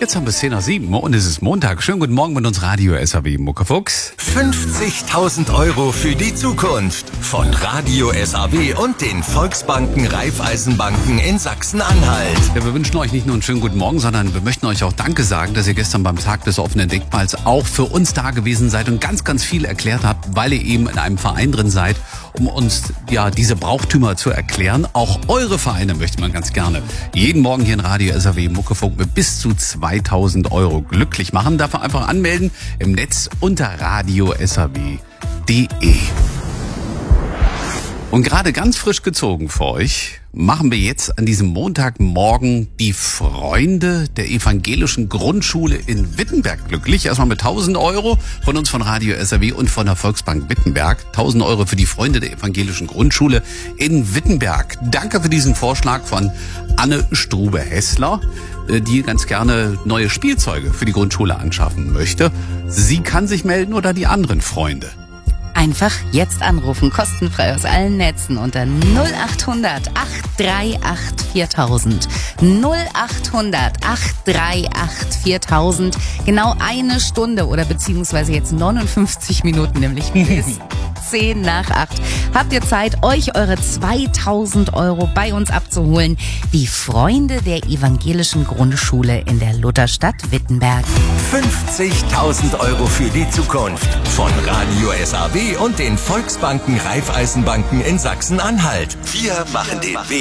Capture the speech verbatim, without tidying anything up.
Jetzt haben wir zehn nach sieben und es ist Montag. Schönen guten Morgen mit uns Radio S A W Muckefuchs. fünfzigtausend Euro für die Zukunft von Radio S A W und den Volksbanken Raiffeisenbanken in Sachsen-Anhalt. Ja, wir wünschen euch nicht nur einen schönen guten Morgen, sondern wir möchten euch auch Danke sagen, dass ihr gestern beim Tag des offenen Denkmals auch für uns da gewesen seid und ganz, ganz viel erklärt habt, weil ihr eben in einem Verein drin seid, um uns ja diese Brauchtümer zu erklären. Auch eure Vereine möchte man ganz gerne jeden Morgen hier in Radio S A W Muckefunk mit bis zu zweitausend Euro glücklich machen. Dafür einfach anmelden im Netz unter radio s a w punkt d e. Und gerade ganz frisch gezogen für euch machen wir jetzt an diesem Montagmorgen die Freunde der evangelischen Grundschule in Wittenberg glücklich. Erstmal mit tausend Euro von uns von Radio S A W und von der Volksbank Wittenberg. tausend Euro für die Freunde der evangelischen Grundschule in Wittenberg. Danke für diesen Vorschlag von Anne Strube-Hessler, die ganz gerne neue Spielzeuge für die Grundschule anschaffen möchte. Sie kann sich melden oder die anderen Freunde. Einfach jetzt anrufen, kostenfrei aus allen Netzen unter null acht hundert acht drei acht viertausend. null acht hundert acht drei acht viertausend. Genau eine Stunde oder beziehungsweise jetzt neunundfünfzig Minuten, nämlich bis zehn nach acht. Habt ihr Zeit, euch eure zweitausend Euro bei uns abzuholen? Die Freunde der evangelischen Grundschule in der Lutherstadt Wittenberg. fünfzigtausend Euro für die Zukunft von Radio S A W und den Volksbanken Raiffeisenbanken in Sachsen-Anhalt. Wir machen den Weg